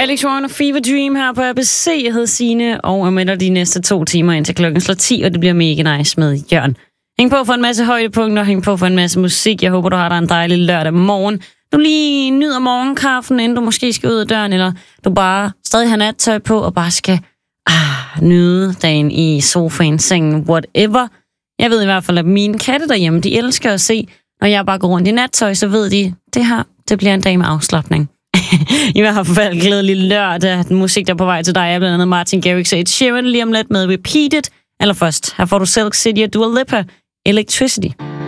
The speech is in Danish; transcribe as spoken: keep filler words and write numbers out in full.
Alex Warren og Fever Dream her på A B C. Jeg hedder Signe, og er med dig de næste to timer indtil klokken slår ti, og det bliver mega nice med Jørn. Hæng på for en masse højdepunkter, hæng på for en masse musik. Jeg håber, du har dig en dejlig lørdag morgen. Du lige nyder morgenkaffen, inden du måske skal ud af døren, eller du bare stadig har nattøj på, og bare skal ah, nyde dagen i sofaen, sengen, whatever. Jeg ved i hvert fald, at mine katte derhjemme, de elsker at se, når jeg bare går rundt i nattøj, så ved de, det her, det bliver en dag med afslapning. I hvert fald glædelig lørdag. Den musik, der er på vej til dig, er blandt andet Martin Garrix og Ed Sheeran lige om lidt med Repeat It. Eller først, her får du Silk City og Dua Lipa, Electricity.